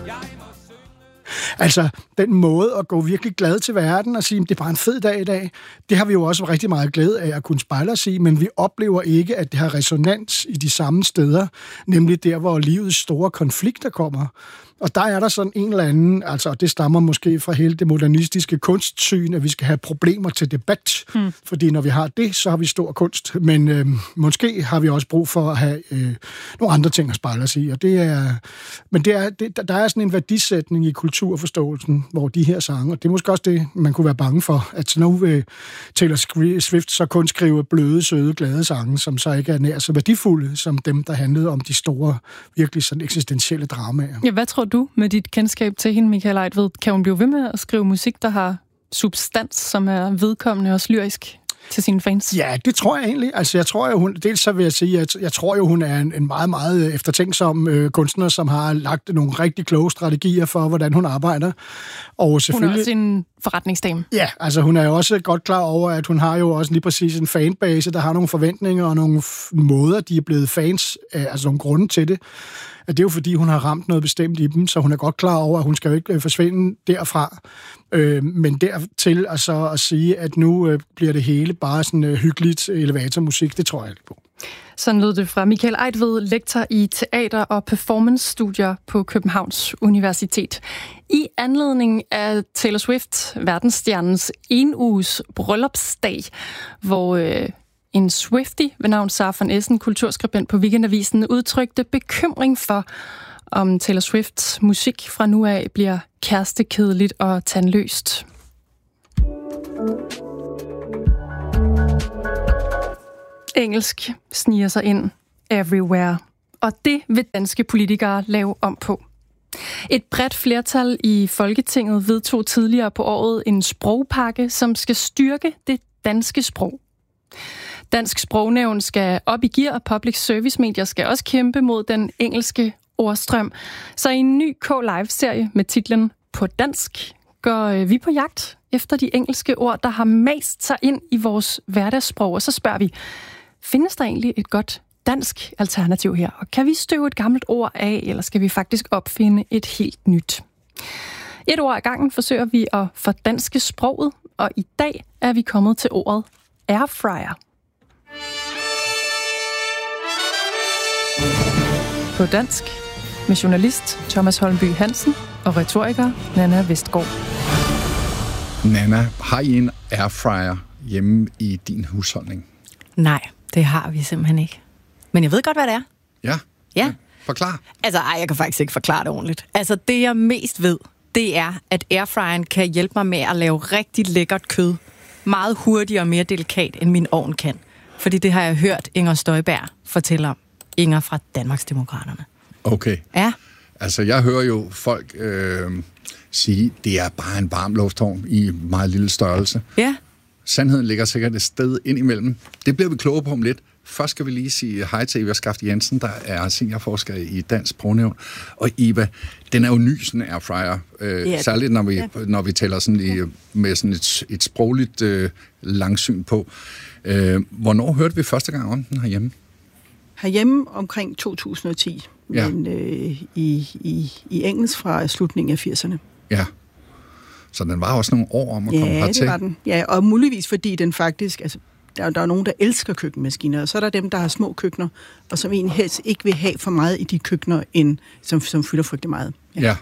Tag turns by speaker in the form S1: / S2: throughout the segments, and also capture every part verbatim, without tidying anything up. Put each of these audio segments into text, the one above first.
S1: Altså, den måde at gå virkelig glad til verden og sige, at det er bare en fed dag i dag, det har vi jo også rigtig meget glæde af at kunne spejle os i, men vi oplever ikke, at det har resonans i de samme steder, nemlig der, hvor livets store konflikter kommer. Og der er der sådan en eller anden, altså det stammer måske fra hele det modernistiske kunstsyn, at vi skal have problemer til debat, hmm. fordi når vi har det, så har vi stor kunst. Men øh, måske har vi også brug for at have øh, nogle andre ting at spejle os i. Og det er, men det er, det, der er sådan en værdisætning i kulturforståelsen, hvor de her sange, og det er måske også det, man kunne være bange for, at nu vil Taylor Swift så kun skrive bløde, søde, glade sange, som så ikke er nær så værdifulde, som dem, der handlede om de store, virkelig sådan eksistentielle dramaer.
S2: Ja, hvad tror du med dit kendskab til hende, Michael Eigtved? Kan hun blive ved med at skrive musik, der har substans, som er vedkommende og lyrisk til sine fans?
S1: Ja, det tror jeg egentlig. Altså, jeg tror jo, hun, dels så vil jeg sige, at jeg tror jo, hun er en, en meget, meget eftertænksom øh, kunstner, som har lagt nogle rigtig kloge strategier for, hvordan hun arbejder. Og selvfølgelig...
S2: Hun er også en forretningsdame.
S1: Ja, altså hun er jo også godt klar over, at hun har jo også lige præcis en fanbase, der har nogle forventninger og nogle f- måder, de er blevet fans af, altså nogle grunde til det. At det er jo fordi, hun har ramt noget bestemt i dem, så hun er godt klar over, at hun skal jo ikke forsvinde derfra. Øh, men dertil altså at sige, at nu øh, bliver det hele bare sådan øh, hyggeligt elevatormusik, det tror jeg ikke på.
S2: Sådan lød det fra Michael Eigtved, lektor i teater- og performance-studier på Københavns Universitet. I anledning af Taylor Swift, verdensstjernens en-uges bryllupsdag, hvor... Øh, En Swiftie ved navn Sara von Essen, kulturskribent på Weekendavisen, udtrykte bekymring for, om Taylor Swifts musik fra nu af bliver kærestekedeligt og tandløst. Engelsk sniger sig ind everywhere, og det vil danske politikere lave om på. Et bredt flertal i Folketinget vedtog tidligere på året en sprogpakke, som skal styrke det danske sprog. Dansk Sprognævn skal op i gear, og public service medier skal også kæmpe mod den engelske ordstrøm. Så i en ny K-Live-serie med titlen På dansk går vi på jagt efter de engelske ord, der har mast sig ind i vores hverdagssprog. Og så spørger vi, findes der egentlig et godt dansk alternativ her? Og kan vi støve et gammelt ord af, eller skal vi faktisk opfinde et helt nyt? Et ord ad gangen forsøger vi at fordanske sproget, og i dag er vi kommet til ordet airfryer. På dansk med journalist Thomas Holmby Hansen og retoriker Nanna Vestgaard.
S3: Nanna, har I en airfryer hjemme i din husholdning?
S4: Nej, det har vi simpelthen ikke. Men jeg ved godt, hvad det er.
S3: Ja?
S4: Ja.
S3: Forklar.
S4: Altså, ej, jeg kan faktisk ikke forklare det ordentligt. Altså, det jeg mest ved, det er, at airfryeren kan hjælpe mig med at lave rigtig lækkert kød. Meget hurtigere og mere delikat, end min ovn kan. Fordi det har jeg hørt Inger Støjberg fortælle om. Inger fra Danmarksdemokraterne.
S3: Okay.
S4: Ja.
S3: Altså, jeg hører jo folk øh, sige, det er bare en varm luftovn i meget lille størrelse.
S4: Ja.
S3: Sandheden ligger sikkert et sted ind imellem. Det bliver vi klogere på om lidt. Først skal vi lige sige hej til Eva Skaft Jensen, der er seniorforsker i Dansk Sprognævn. Og Eva, den er jo ny, sådan en airfryer. Øh, ja, særligt når vi, ja. når vi taler sådan i, med sådan et, et sprogligt øh, langsyn på. Øh, hvornår hørte vi første gang om den herhjemme?
S5: Herhjemme omkring to tusind og ti, ja. men øh, i, i, i engelsk fra slutningen af firserne.
S3: Ja, så den var også nogle år om at
S5: ja,
S3: komme hertil.
S5: Ja, det var den. Ja, og muligvis fordi den faktisk... Altså, der, der er nogen, der elsker køkkenmaskiner, og så er der dem, der har små køkkener, og som egentlig helst ikke vil have for meget i de køkkener, end, som, som fylder frygtelig meget.
S3: Ja. ja.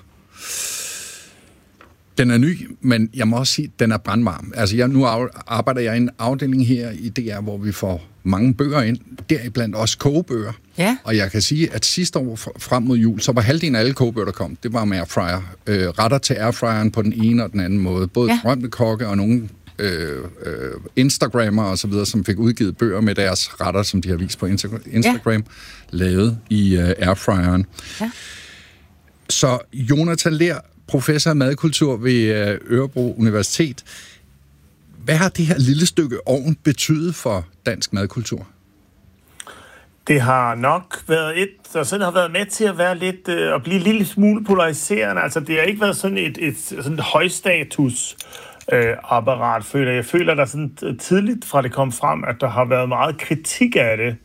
S3: Den er ny, men jeg må også sige, at den er brandvarm. Altså, jeg, nu arbejder jeg i en afdeling her i D R, hvor vi får mange bøger ind, deriblandt også kogebøger.
S4: Ja.
S3: Og jeg kan sige, at sidste år frem mod jul, så var halvdelen af alle kogebøger, der kom, det var med airfryer. Øh, retter til airfryeren på den ene og den anden måde. Både ja. Drømte kokke og nogle øh, øh, Instagrammer og så videre, som fik udgivet bøger med deres retter, som de har vist på Instagram, ja. lavet i øh, airfryeren. Ja. Så Jonathan Ler, professor i madkultur ved Örebro Universitet. Hvad har det her lille stykke ovn betydet for dansk madkultur?
S6: Det har nok været et, der sådan har været med til at være lidt, øh, at blive en lille smule polariserende. Altså, det har ikke været sådan et, et, sådan et højstatus øh, apparat, føler jeg. Jeg føler, der sådan tidligt fra det kom frem, at der har været meget kritik af det.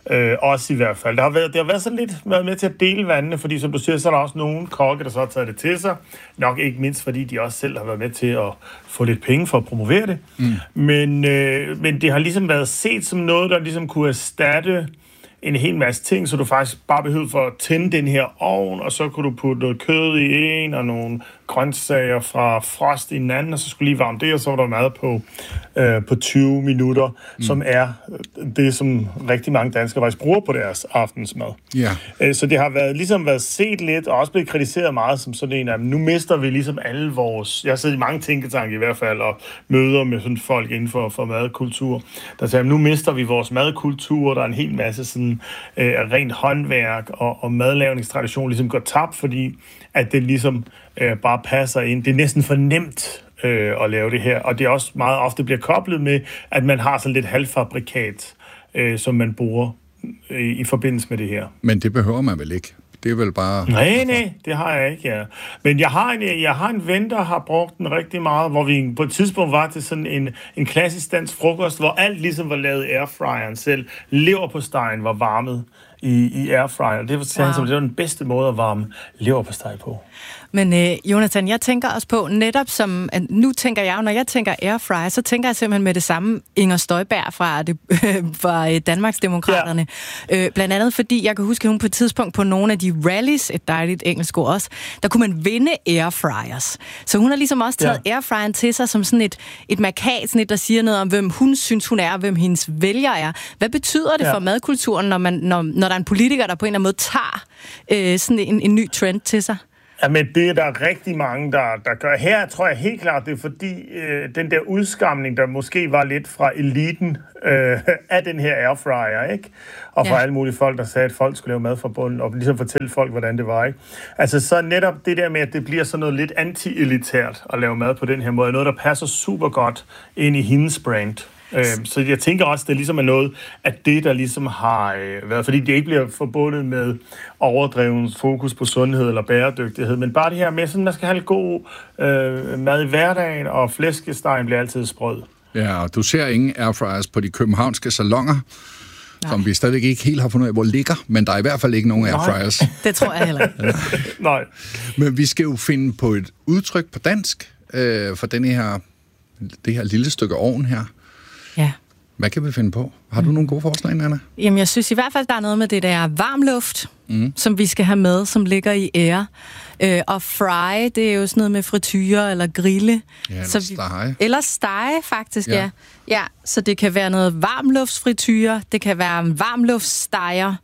S6: Øh, også i hvert fald. Der har været, det har været sådan lidt været med til at dele vandene, fordi som du siger, så er der også nogle kokke, der så har taget det til sig. Nok ikke mindst, fordi de også selv har været med til at få lidt penge for at promovere det. Mm. Men, øh, men det har ligesom været set som noget, der ligesom kunne erstatte en hel masse ting, så du faktisk bare behøvede for at tænde den her ovn, og så kunne du putte noget kød i en, og nogle grøntsager fra frost i en anden, og så skulle lige varme det, og så var der mad på, øh, på tyve minutter, mm. som er det, som rigtig mange danskere faktisk bruger på deres aftensmad. Yeah. Så det har været, ligesom været set lidt, og også blevet kritiseret meget som sådan en af, nu mister vi ligesom alle vores, jeg har siddet i mange tænketanke i hvert fald, og møder med sådan folk inden for, for madkultur, der siger, nu mister vi vores madkultur, der er en hel masse sådan øh, rent håndværk og, og madlavningstradition ligesom går tabt, fordi at det ligesom øh, bare passer ind. Det er næsten for nemt øh, at lave det her, og det er også meget ofte bliver koblet med, at man har sådan lidt halvfabrikat, øh, som man bruger øh, i forbindelse med det her.
S3: Men det behøver man vel ikke? Det er vel bare...
S6: Nej, nej, det har jeg ikke, ja. Men jeg har en, jeg har en ven, der har brugt den rigtig meget, hvor vi på et tidspunkt var til sådan en, en klassisk dansk frokost, hvor alt ligesom var lavet i airfryeren selv. Leverpostejn var varmet i, i airfryer. Det var, wow. det var den bedste måde at varme leverpostej på.
S4: Men øh, Jonathan, jeg tænker også på, netop som, nu tænker jeg jo, når jeg tænker airfryer, så tænker jeg simpelthen med det samme Inger Støjberg fra, det, fra Danmarksdemokraterne. Ja. Øh, blandt andet fordi, jeg kan huske, at hun på et tidspunkt på nogle af de rallies, et dejligt engelsk ord også, der kunne man vinde airfryers. Så hun har ligesom også taget ja. airfryeren til sig som sådan et, et markat, sådan et, der siger noget om, hvem hun synes, hun er, og hvem hendes vælger er. Hvad betyder det ja. for madkulturen, når, man, når, når der er en politiker, der på en eller anden måde tager øh, sådan en, en ny trend til sig?
S6: Ja, men det er der rigtig mange, der, der gør. Her tror jeg helt klart, det er fordi øh, den der udskamning, der måske var lidt fra eliten øh, af den her airfryer, ikke? Og fra ja. alle mulige folk, der sagde, at folk skulle lave mad fra bunden, og ligesom fortælle folk, hvordan det var, ikke? Altså så netop det der med, at det bliver sådan noget lidt anti-elitært at lave mad på den her måde, noget, der passer super godt ind i hendes brand. Så jeg tænker også, at det ligesom er noget af det, der ligesom har øh, været, fordi det ikke bliver forbundet med overdreven fokus på sundhed eller bæredygtighed, men bare det her med, sådan, man skal have lidt god øh, mad i hverdagen, og flæskestegen bliver altid sprød.
S3: Ja, og du ser ingen airfryers på de københavnske salonger, Nej. som vi stadig ikke helt har fundet ud af, hvor ligger, men der er i hvert fald ikke nogen airfryers.
S4: Det tror jeg heller ikke.
S6: Nej.
S3: Men vi skal jo finde på et udtryk på dansk øh, for denne her, det her lille stykke ovn her.
S4: Ja.
S3: Hvad kan vi finde på? Har du mm. nogle gode forslag, Anna?
S4: Jamen, jeg synes i hvert fald, der er noget med det der varmluft, mm. som vi skal have med, som ligger i air. Øh, og fry, det er jo sådan noget med frityre eller grille.
S3: Ja, eller
S4: så vi,
S3: stege.
S4: Eller stege, faktisk, ja. ja. Ja, så det kan være noget varmluftsfrityre, det kan være en varmluftssteger,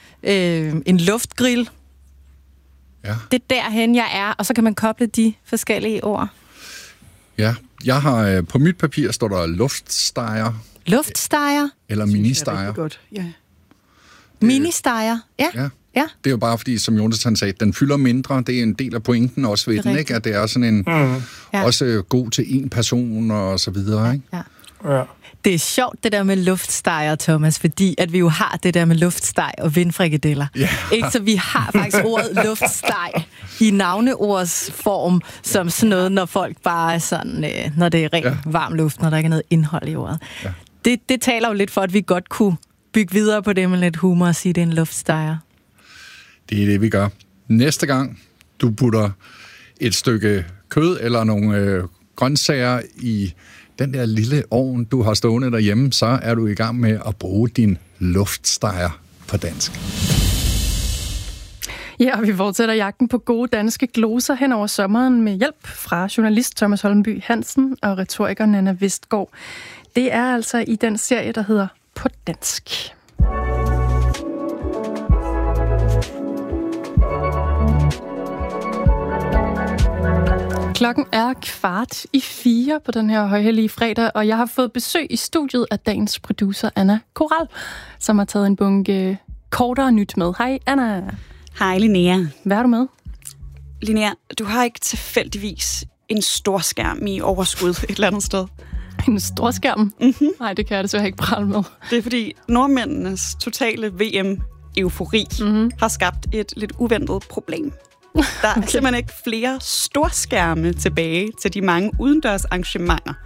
S4: øh, en luftgrill.
S3: Ja.
S4: Det er derhen, jeg er, og så kan man koble de forskellige ord.
S3: Ja, jeg har øh, på mit papir står der luftsteger.
S4: Luftsteger?
S3: Eller ministeger.
S5: Det godt, ja.
S4: Ministeger, ja.
S3: ja.
S4: Ja.
S3: Det er jo bare fordi, som Jonathan sagde, den fylder mindre. Det er en del af pointen også ved den, ikke? At det er sådan en, mm. også god til en person og så videre, ikke?
S4: Ja. ja. Det er sjovt, det der med luftsteger, Thomas, fordi at vi jo har det der med luftsteg og vindfrikadeller. Yeah. Ikke? Så vi har faktisk ordet luftsteg i navneords form, som sådan noget, når folk bare er sådan, øh, når det er ren ja. varm luft, når der ikke er noget indhold i ordet. Ja. Det, det taler jo lidt for, at vi godt kunne bygge videre på det med lidt humor og sige, at det er en luftsteger.
S3: Det er det, vi gør. Næste gang, du putter et stykke kød eller nogle øh, grøntsager i den der lille ovn, du har stående derhjemme, så er du i gang med at bruge din luftsteger på dansk.
S2: Ja, og vi fortsætter jagten på gode danske gloser hen over sommeren med hjælp fra journalist Thomas Holmby Hansen og retoriker Nanna Vestgaard. Det er altså i den serie, der hedder På Dansk. Klokken er kvart i fire på den her højhellige fredag, og jeg har fået besøg i studiet af dagens producer, Anna Koral, som har taget en bunke kortere nyt med. Hej, Anna.
S7: Hej, Linnea.
S2: Hvad er du med?
S7: Linnea, du har ikke tilfældigvis en stor skærm i overskud et eller andet sted?
S2: En stor skærm? Mm-hmm. Nej, det kan jeg desværre ikke prale med.
S7: Det er fordi nordmændenes totale V M-eufori mm-hmm. har skabt et lidt uventet problem. Der er okay. simpelthen ikke flere storskærme tilbage til de mange udendørs arrangementer,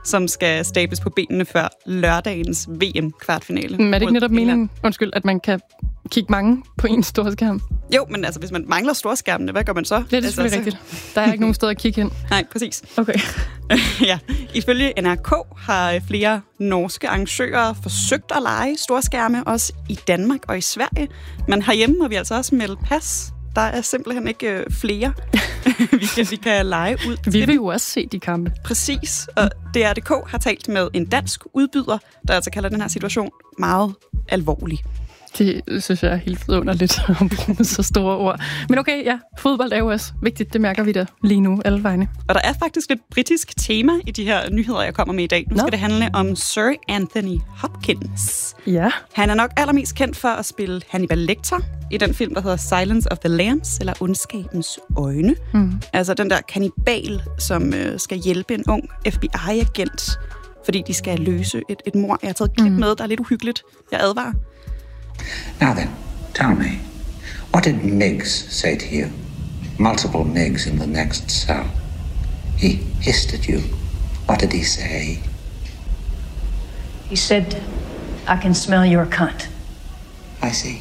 S7: som skal stables på benene før lørdagens V M-kvartfinale.
S2: Men er det ikke netop meningen, undskyld, at man kan kigge mange på en stor skærm?
S7: Jo, men altså, hvis man mangler storskærmene, hvad gør man så?
S2: Det er det selvfølgelig
S7: altså,
S2: rigtigt. Der er ikke nogen steder at kigge hen.
S7: Nej, præcis.
S2: Okay.
S7: Ja, ifølge N R K har flere norske arrangører forsøgt at lege storskærme, også i Danmark og i Sverige. Men herhjemme må vi altså også melde pas. Der er simpelthen ikke øh, flere, vi, kan, vi kan lege ud til.
S2: Vi vil jo også se de kampe.
S7: Præcis, og D R D K har talt med en dansk udbyder, der altså kalder den her situation meget alvorlig.
S2: Det synes jeg er helt vidunderligt at bruge så store ord. Men okay, ja, fodbold er jo også vigtigt. Det mærker vi da lige nu alle vegne.
S7: Og der er faktisk et britisk tema i de her nyheder, jeg kommer med i dag. Nu no. skal det handle om Sir Anthony Hopkins.
S2: Ja.
S7: Han er nok allermest kendt for at spille Hannibal Lecter i den film, der hedder Silence of the Lambs, eller Ondskabens Øjne. Mm. Altså den der kannibal, som øh, skal hjælpe en ung F B I-agent, fordi de skal løse et, et mord. Jeg har taget et klip mm. med, der er lidt uhyggeligt. Jeg advarer.
S8: Now then, tell me, what did Miggs say to you? Multiple Miggs in the next cell. He hissed at you. What did he say?
S9: He said, I can smell your cunt.
S8: I see.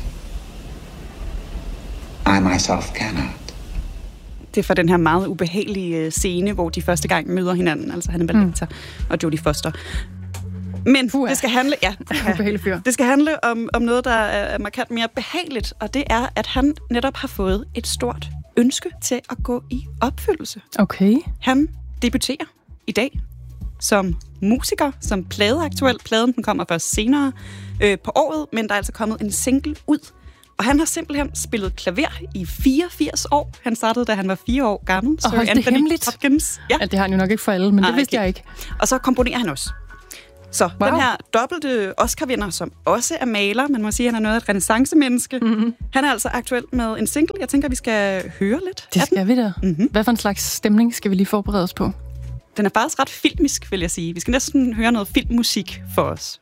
S8: I myself cannot.
S7: Det er fra den her meget ubehagelige scene, hvor de første gang møder hinanden, altså Hannibal Lecter mm. og Jodie Foster. Men Fuh, det skal handle, ja, ja, det skal handle om, om noget, der er markant mere behageligt, og det er, at han netop har fået et stort ønske til at gå i opfyldelse.
S2: Okay.
S7: Han debuterer i dag som musiker, som pladeaktuel. Pladen den kommer først senere øh, på året, men der er altså kommet en single ud. Og han har simpelthen spillet klaver i fireogfirs år. Han startede, da han var fire år gammel.
S2: Og holdt det hemmeligt?
S7: Hopkins. Ja.
S2: Ja, det har han jo nok ikke for alle, men ah, det vidste okay. jeg ikke.
S7: Og så komponerer han også. Så wow. Den her dobbelte Oscar-vinder, som også er maler, man må sige, at han er noget af et renæssancemenneske. Mm-hmm. Han er altså aktuel med en single. Jeg tænker, vi skal høre lidt.
S2: Det skal vi da. Mm-hmm. Hvad for en slags stemning skal vi lige forberede os på?
S7: Den er faktisk ret filmisk, vil jeg sige. Vi skal næsten høre noget filmmusik for os.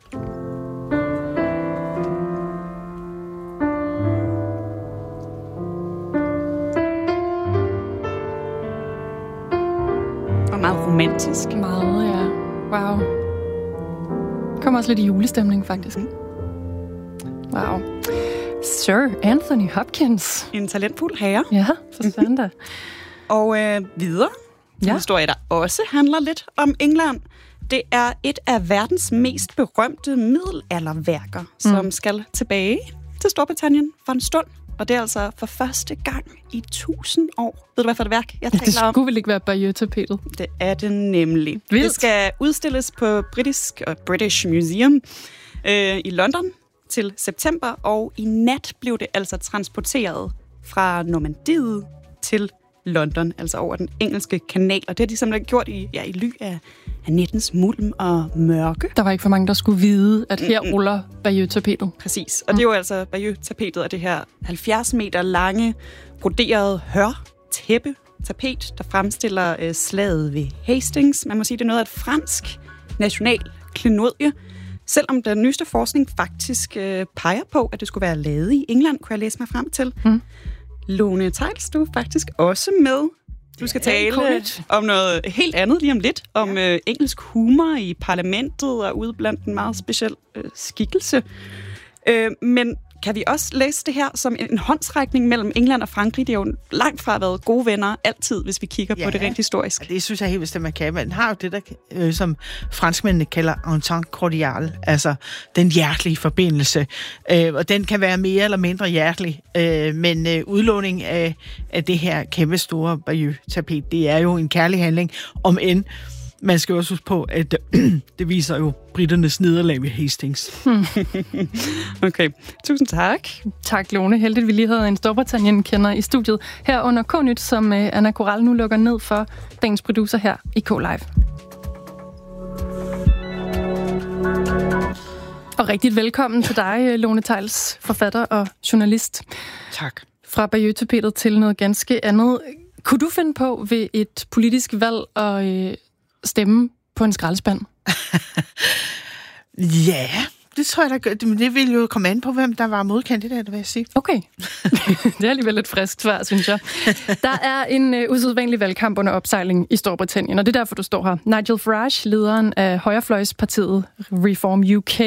S7: Og meget romantisk.
S2: Meget, ja. Wow. Kommer også lidt i julestemning, faktisk. Mm. Wow. Sir Anthony Hopkins.
S7: En talentfuld herre.
S2: Ja, for sådan da.
S7: Og øh, videre. Ja. En historie, der også handler lidt om England. Det er et af verdens mest berømte middelalderværker, mm. som skal tilbage til Storbritannien for en stund. Og det er altså for første gang i tusind år. Ved du, hvad for et værk jeg taler om?
S2: Det skulle vel ikke være Bayeux-tapetet?
S7: Det er det nemlig.
S2: Vildt.
S7: Det skal udstilles på British, uh, British Museum øh, i London til september, og i nat blev det altså transporteret fra Normandiet til London, altså over den engelske kanal. Og det har de simpelthen gjort i, ja, i ly af, af nattens mulm og mørke.
S2: Der var ikke for mange, der skulle vide, at her Mm-mm. ruller Bayeux-tapetet.
S7: Præcis. Og mm. det er jo altså Bayeux-tapetet af det her halvfjerds meter lange, broderede hør-tæppe, tapet, der fremstiller øh, slaget ved Hastings. Man må sige, det er noget af et fransk national klenodie. Selvom den nyeste forskning faktisk øh, peger på, at det skulle være lavet i England, kunne jeg læse mig frem til. Mm. Lone Theils, du er faktisk også med. Du skal tale om noget helt andet lige om lidt. Om ja. øh, engelsk humor i parlamentet og ude blandt en meget speciel øh, skikkelse. Øh, men kan vi også læse det her som en, en håndsrækning mellem England og Frankrig? Det er jo langt fra været gode venner altid, hvis vi kigger ja, på det rent historisk.
S5: Ja, det synes jeg helt bestemt, man kan. Man har jo det, der, øh, som franskmændene kalder entente cordiale, altså den hjertelige forbindelse. Øh, og den kan være mere eller mindre hjertelig. Øh, men øh, udlåning af, af det her kæmpe store Bayeux-tapet, det er jo en kærlig handling, om end man skal også huske på, at det viser jo britternes nederlag ved Hastings.
S7: Okay, tusind tak.
S2: Tak, Lone. Heldigt, vi lige havde en Storbritannien-kender i studiet her under K-Nyt, som Anna Koral nu lukker ned for dagens producer her i K-Live. Og rigtig velkommen til dig, Lone Theils, forfatter og journalist.
S5: Tak. Fra
S2: Bayeux-tapetet til noget ganske andet. Kunne du finde på ved et politisk valg at stemme på en skraldespand?
S5: Ja, det tror jeg, der, det, det ville jo komme an på, hvem der var modkandidat, vil jeg sige.
S2: Okay. Det er alligevel lidt frisk svar, synes jeg. Der er en uh, usædvanlig valgkamp under opsejling i Storbritannien, og det er derfor, du står her. Nigel Farage, lederen af højrefløjspartiet Reform U K,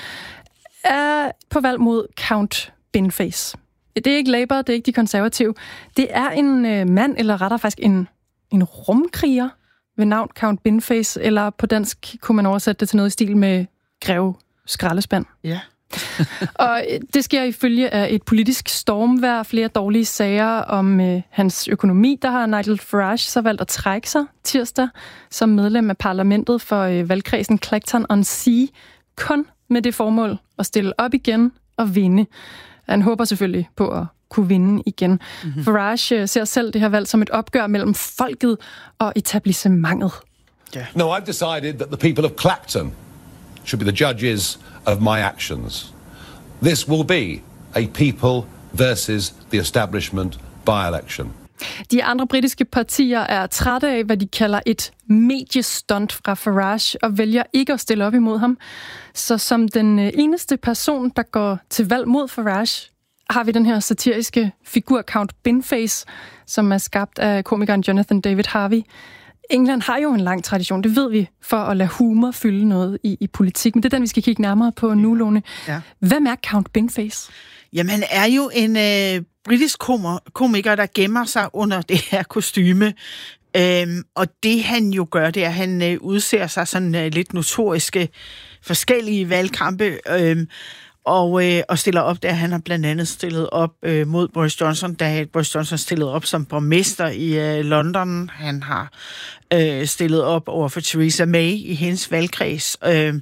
S2: er på valg mod Count Binface. Det er ikke Labour, det er ikke de konservative. Det er en uh, mand, eller rettere faktisk en, en rumkriger ved navn Count Binface, eller på dansk kunne man oversætte det til noget i stil med Grev Skraldespand.
S5: Ja.
S2: Og det sker ifølge af et politisk stormvejr, flere dårlige sager om øh, hans økonomi. Der har Nigel Farage så valgt at trække sig tirsdag som medlem af parlamentet for øh, valgkredsen Clacton-on-Sea, kun med det formål at stille op igen og vinde. Han håber selvfølgelig på at kunne vinde igen. Mm-hmm. Farage øh, ser selv det her valg som et opgør mellem folket og etablissementet.
S10: Yeah. No, I've decided that the people of Clacton should be the judges of my actions. This will be a people versus the establishment by-election.
S2: De andre britiske partier er trætte af, hvad de kalder et mediestunt fra Farage, og vælger ikke at stille op imod ham. Så som den eneste person, der går til valg mod Farage, har vi den her satiriske figur Count Binface, som er skabt af komikeren Jonathan David Harvey. England har jo en lang tradition, det ved vi, for at lade humor fylde noget i, i politik. Men det er den, vi skal kigge nærmere på nu, Lone. Ja. Hvem er Count Binface?
S5: Jamen, han er jo en øh, britisk komiker, komiker, der gemmer sig under det her kostyme. Øhm, og det han jo gør, det er, at han øh, udser sig sådan øh, lidt notoriske forskellige valgkampe, øh, og, øh, og stiller op der. Han har blandt andet stillet op øh, mod Boris Johnson, da Boris Johnson stillede op som borgmester i øh, London. Han har øh, stillet op over for Theresa May i hendes valgkreds, øh,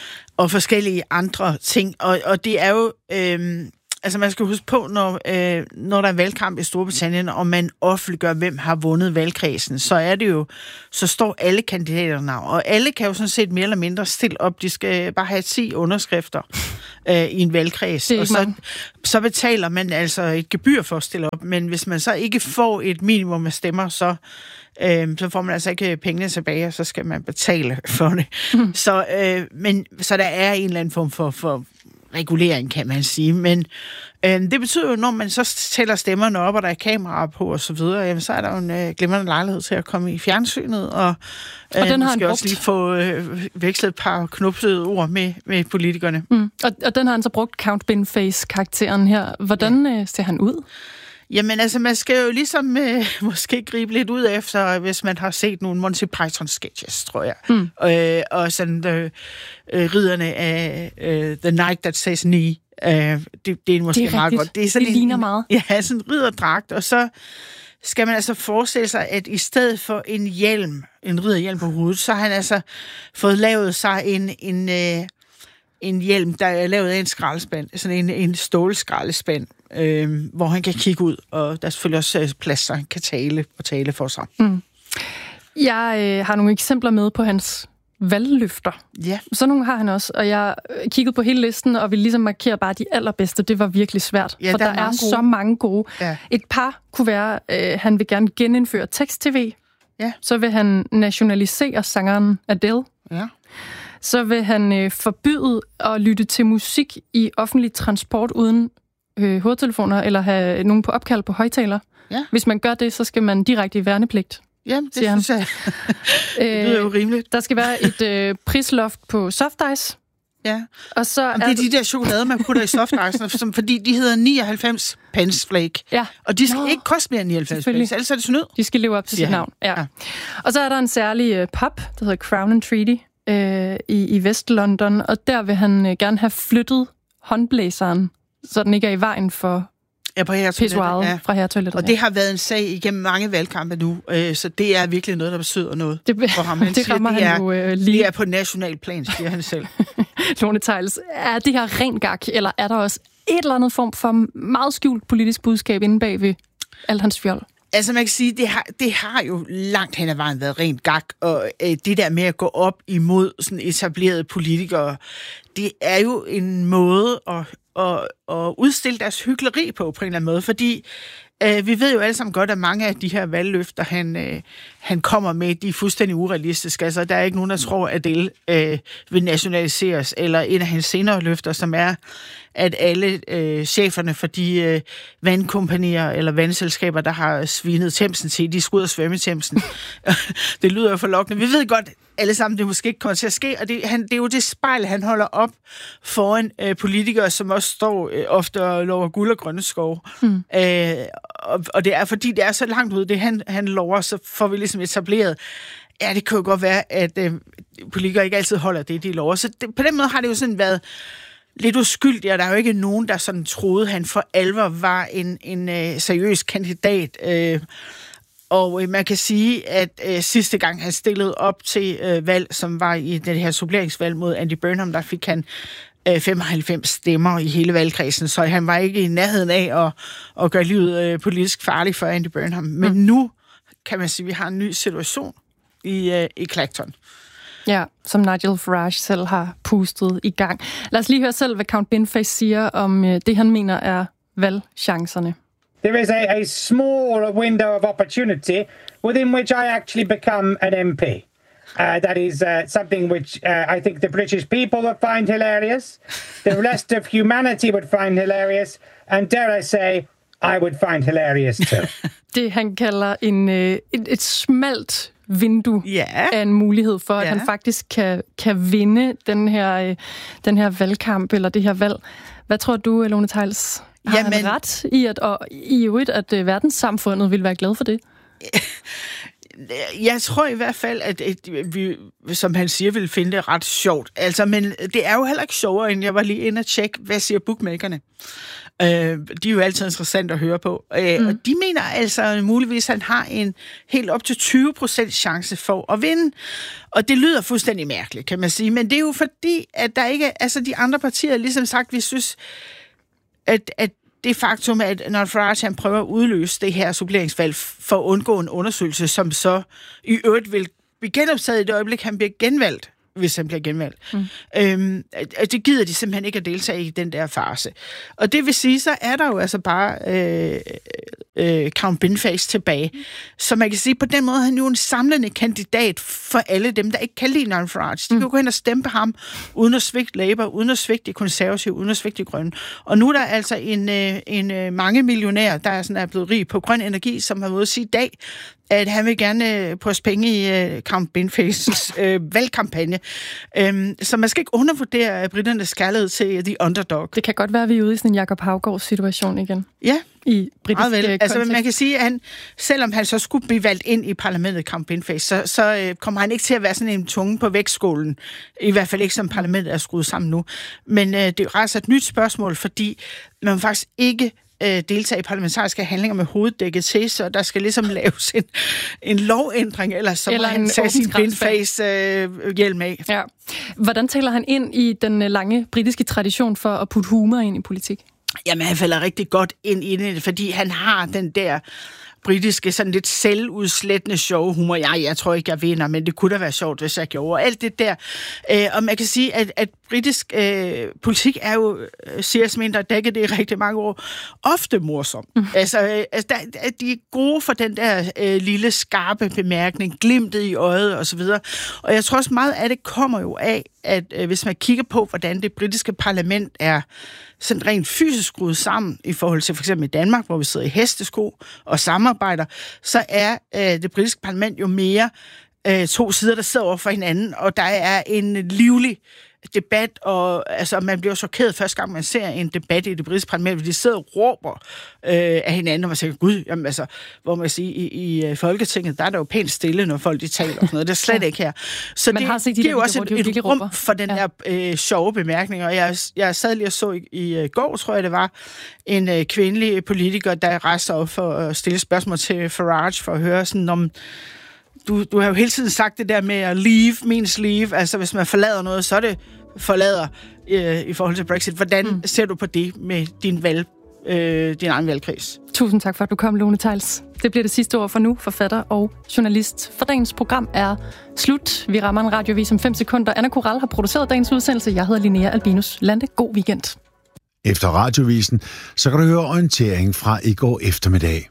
S5: og forskellige andre ting. Og, og det er jo... Øh, altså man skal huske på, når, øh, når der er valgkamp i Storbritannien, og man offentliggør, hvem har vundet valgkredsen, så er det jo, så står alle kandidaterne, og alle kan jo sådan set mere eller mindre stille op. De skal bare have ti underskrifter øh, i en valgkreds, og så, så betaler man altså et gebyr for at stille op, men hvis man så ikke får et minimum af stemmer, så øh, så får man altså ikke pengene tilbage, og så skal man betale for det. Mm. Så, øh, men, så der er en eller anden form for, for regulering, kan man sige. Men øh, det betyder jo, når man så tæller stemmerne op, og der er kameraer på og så videre, jamen, så er der jo en øh, glimrende lejlighed til at komme i fjernsynet, og, øh, og den har skal også lige få øh, vekslet et par knupsede ord med, med politikerne.
S2: Mm. Og, og den har han så brugt, Count Binface-karakteren her. Hvordan ja. øh, ser han ud?
S5: Jamen altså, man skal jo ligesom øh, måske gribe lidt ud efter, hvis man har set nogle Monty Python-sketches, tror jeg. Mm. Øh, og sådan øh, øh, ridderne af øh, The Night That Says Knee. Øh, det, det er måske det er meget godt.
S2: Det, er sådan det ligner
S5: en,
S2: meget.
S5: Ja, sådan en ridderdragt. Og så skal man altså forestille sig, at i stedet for en hjelm, en ridderhjelm på hovedet, så har han altså fået lavet sig en... en øh, en hjelm, der er lavet af en skraldespand, sådan en, en stålskraldespand, øh, hvor han kan kigge ud, og der er selvfølgelig også plads, så han kan tale og tale for sig. Mm.
S2: Jeg øh, har nogle eksempler med på hans valgløfter.
S5: Ja.
S2: Sådan nogle har han også, og jeg kiggede på hele listen, og ville ligesom markere bare de allerbedste. Det var virkelig svært,
S5: ja,
S2: for der,
S5: der er,
S2: er så mange gode. Ja. Et par kunne være, øh, han vil gerne genindføre tekst-tv. Ja. Så vil han nationalisere sangeren Adele.
S5: Ja.
S2: Så vil han øh, forbyde at lytte til musik i offentlig transport uden øh, hovedtelefoner, eller have nogen på opkald på højtaler. Ja. Hvis man gør det, så skal man direkte i værnepligt.
S5: Jamen, det synes jeg. Det lyder jo rimeligt.
S2: Der skal være et øh, prisloft på soft ice.
S5: Ja.
S2: Og så
S5: er det er de der chokolade, man putter i soft ice, som, fordi de hedder nioghalvfems pence flake.
S2: Ja.
S5: Og de skal Nå, ikke koste mere end nioghalvfems pence, ellers er det snyd.
S2: De skal leve op til sit navn. Ja. Ja. Og så er der en særlig øh, pub, der hedder Crown and Treaty, i, i Vest-London, og der vil han øh, gerne have flyttet håndblæseren, så den ikke er i vejen for
S5: ja, på
S2: pissoiret ja. fra herretoilettet.
S5: Og det har været en sag igennem mange valgkampe nu, øh, så det er virkelig noget, der betyder noget
S2: det,
S5: for ham.
S2: Han det rammer siger, han jo øh, lige.
S5: Det er på national plan, siger han selv.
S2: Lone Theils, er det her rent gak, eller er der også et eller andet form for meget skjult politisk budskab inde bag ved alt hans fjol?
S5: Altså man kan sige, det har, det har jo langt hen ad vejen været rent gak, og øh, det der med at gå op imod sådan etablerede politikere, det er jo en måde at, at, at udstille deres hykleri på, på en eller anden måde, fordi Uh, vi ved jo alle sammen godt, at mange af de her valgløfter, han, uh, han kommer med, de er fuldstændig urealistiske. Altså, der er ikke nogen, der tror, at det uh, vil nationaliseres. Eller en af hans senere løfter, som er, at alle uh, cheferne for de uh, vandkompanier eller vandselskaber, der har svinet Themsen til, de skal ud og svømme i Themsen. Det lyder jo forlokkende. Vi ved godt, alle sammen, det måske ikke kommer til at ske, og det, han, det er jo det spejl, han holder op foran øh, politikere, som også står øh, ofte og lover guld og grønne skove. Mm. Øh, og, og det er, fordi det er så langt ud, det han, han lover, så får vi ligesom etableret, ja, det kan jo godt være, at øh, politikere ikke altid holder det, de lover. Så det, på den måde har det jo sådan været lidt uskyldigt, og der er jo ikke nogen, der sådan troede, han for alvor var en, en øh, seriøs kandidat. Øh, Og øh, man kan sige, at øh, sidste gang han stillede op til øh, valg, som var i det her suppleringsvalg mod Andy Burnham, der fik han øh, femoghalvfems stemmer i hele valgkredsen, så han var ikke i nærheden af at, at gøre livet øh, politisk farligt for Andy Burnham. Men mm. nu kan man sige, at vi har en ny situation i, øh, i Clacton.
S2: Ja, som Nigel Farage selv har pustet i gang. Lad os lige høre selv, hvad Count Binface siger om øh, det, han mener er valgchancerne.
S11: There is a, a small window of opportunity within which I actually become an M P. Uh, that is uh, something which uh, I think the British people would find hilarious, the rest of humanity would find hilarious, and dare I say, I would find hilarious too.
S2: Det han kalder en, øh, et, et smalt vindue yeah. af en mulighed for, at yeah. han faktisk kan, kan vinde den her, øh, den her valgkamp, eller det her valg. Hvad tror du, Lone Theils? Har Jamen, han ret i, at, og i øvrigt, at uh, verdenssamfundet vil være glad for det?
S5: Jeg tror i hvert fald, at, at vi, som han siger, vil finde det ret sjovt. Altså, men det er jo heller ikke sjovere, end jeg var lige inde og tjekke, hvad siger bookmakerne. Uh, de er jo altid interessant at høre på. Uh, mm. Og de mener altså muligvis, at han har en helt op til tyve procent chance for at vinde. Og det lyder fuldstændig mærkeligt, kan man sige. Men det er jo fordi, at der ikke... Altså, de andre partier, ligesom sagt, vi synes... At, at det faktum, at når Farage han prøver at udløse det her suppleringsvalg for at undgå en undersøgelse, som så i øvrigt vil blive genoptaget i det øjeblik, han bliver genvalgt, hvis han bliver genvalgt. Mm. Øhm, det gider de simpelthen ikke at deltage i den der fase. Og det vil sige, så er der jo altså bare øh, øh, Count Binface tilbage. Så man kan sige, på den måde er han jo en samlende kandidat for alle dem, der ikke kan lide Nigel Farage. De mm. kan gå hen og stemme på ham, uden at svigte Labour, uden at svigte de konservative, uden at svigte de grønne. Og nu er der altså en, øh, en øh, mange millionær, der er, sådan, er blevet rig på grøn energi, som har været at sige i dag, at han vil gerne øh, poste penge i øh, Count Binfaces øh, valgkampagne. Øhm, så man skal ikke undervurdere britternes kærlighed til The Underdog.
S2: Det kan godt være, at vi er ude i sådan en Jacob Haugaards situation igen.
S5: Ja.
S2: I britisk vel.
S5: Altså, man kan sige, at han, selvom han så skulle blive valgt ind i parlamentet, Count Binface, så, så øh, kommer han ikke til at være sådan en tunge på vægtskålen. I hvert fald ikke, som parlamentet er skruet sammen nu. Men øh, det rejser et nyt spørgsmål, fordi man faktisk ikke deltage i parlamentariske handlinger med hovedet dækket til, så der skal ligesom laves en, en lovændring, ellers så eller må han tage sin Binface-hjelm af.
S2: Ja. Hvordan taler han ind i den lange britiske tradition for at putte humor ind i politik?
S5: Jamen, han falder rigtig godt ind i det, fordi han har den der britiske, sådan lidt selvudslættende sjove humor. Ja, jeg tror ikke, jeg vinder, men det kunne da være sjovt, hvis jeg gjorde. Alt det der. Øh, og man kan sige, at, at britisk øh, politik er jo, siger jeg mindre, dækket det i rigtig mange år, ofte morsom. Mm. Altså, øh, altså der, de er gode for den der øh, lille, skarpe bemærkning, glimtet i øjet osv. Og jeg tror også meget af det kommer jo af, at øh, hvis man kigger på, hvordan det britiske parlament er sådan rent fysisk skruet sammen i forhold til for eksempel i Danmark, hvor vi sidder i hestesko og samarbejder, så er øh, det britiske parlament jo mere øh, to sider, der sidder over for hinanden, og der er en livlig debat, og altså, man bliver chokeret første gang, man ser en debat i det britiske parlament, hvor de sidder og råber øh, af hinanden, og man siger, gud, jamen, altså, hvor man siger, i, i Folketinget, der er der jo pænt stille, når folk de taler og sådan noget. Det er slet ikke her. Så man det har set de giver jo også et, et rum for den ja. der øh, sjove bemærkning, og jeg, jeg sad lige og så i, i går, tror jeg det var, en øh, kvindelig politiker, der rejste op for at stille spørgsmål til Farage, for at høre sådan om Du, du har jo hele tiden sagt det der med at leave means leave. Altså, hvis man forlader noget, så er det forlader øh, i forhold til Brexit. Hvordan mm. ser du på det med din, valg, øh, din egen valgkreds?
S2: Tusind tak for, at du kom, Lone Theils. Det bliver det sidste ord for nu. Forfatter og journalist. For dagens program er slut. Vi rammer en radiovis om fem sekunder. Anna Koral har produceret dagens udsendelse. Jeg hedder Linnea Albinus Lande. God weekend.
S12: Efter radiovisen, så kan du høre orientering fra i går eftermiddag.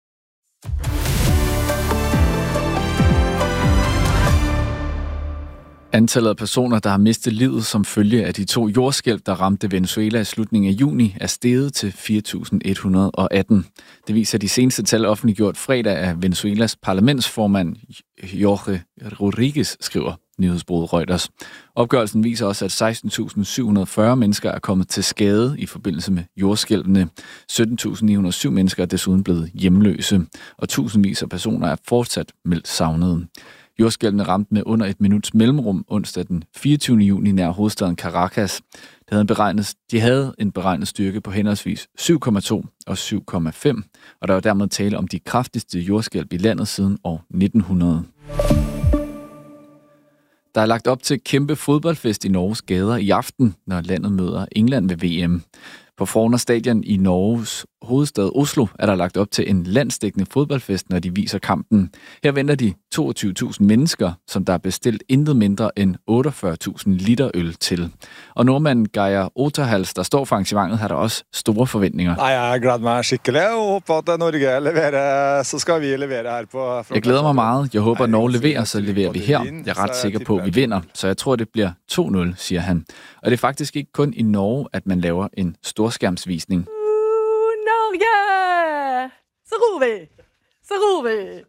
S13: Antallet af personer, der har mistet livet som følge af de to jordskælv, der ramte Venezuela i slutningen af juni, er steget til fire tusind et hundrede og atten. Det viser de seneste tal offentliggjort fredag af Venezuelas parlamentsformand Jorge Rodriguez, skriver nyhedsbureauet Reuters. Opgørelsen viser også, at seksten tusind syv hundrede og fyrre mennesker er kommet til skade i forbindelse med jordskælvene. sytten tusind ni hundrede og syv mennesker er desuden blevet hjemløse, og tusindvis af personer er fortsat meldt savnede. Jordskælvene ramte med under et minuts mellemrum onsdag den fireogtyvende juni nær hovedstaden Caracas. De havde, beregnet, de havde en beregnet styrke på henholdsvis syv komma to og syv komma fem, og der var dermed tale om de kraftigste jordskælv i landet siden år nitten hundrede. Der er lagt op til kæmpe fodboldfest i Norges gader i aften, når landet møder England ved V M. På Frogner Stadion i Norges hovedstad Oslo er der lagt op til en landsdækkende fodboldfest, når de viser kampen. Her venter de toogtyve tusind mennesker, som der er bestilt intet mindre end otteogfyrre tusind liter øl til. Og nordmanden Geir Otterhals, der står for arrangementet, har der også store forventninger.
S14: Nej, jeg glæder mig skikkelig og håber, at Norge leverer, så skal vi levere her på...
S13: Jeg glæder mig meget. Jeg håber, at Norge leverer, så leverer vi her. Jeg er ret sikker på, at vi vinder, så jeg tror, det bliver to nul, siger han. Og det er faktisk ikke kun i Norge, at man laver en storskærmsvisning.
S15: Norge! Så ro vi! Så ro vi!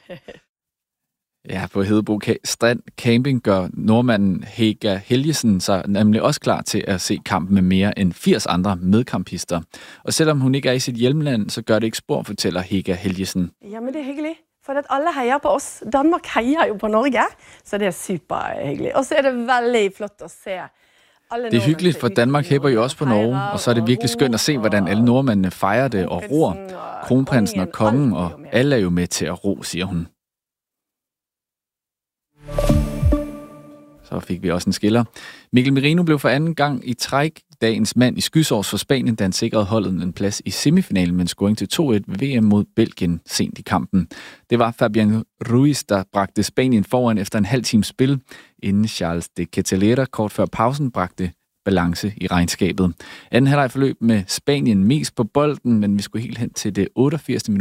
S13: Ja, på Hedebo Strand Camping gør nordmanden Hega Helgesen sig nemlig også klar til at se kampen med mere end firs andre medkampister. Og selvom hun ikke er i sit hjemland, så gør det ikke spor, fortæller Hega Helgesen.
S15: Jamen, det er hyggeligt, for at alle hejer på os. Danmark hejer jo på Norge, så det er super hyggeligt. Og så er det veldig flot at se.
S13: Det er hyggeligt, for Danmark hæpper jo også på Norge, og så er det virkelig skønt at se, hvordan alle nordmændene fejrer det og ror. Kronprinsen og kongen, og alle er jo med til at ro, siger hun. Så fik vi også en skiller. Mikkel Merino blev for anden gang i træk dagens mand i skysårs for Spanien, da han sikrede holdet en plads i semifinalen med en scoring til to et ved V M mod Belgien sent i kampen. Det var Fabian Ruiz, der bragte Spanien foran efter en halv times spil, inden Charles de Ketelera kort før pausen bragte balance i regnskabet. Anden halvleg forløb med Spanien mest på bolden, men vi skulle helt hen til det otteogfirsindstyvende minut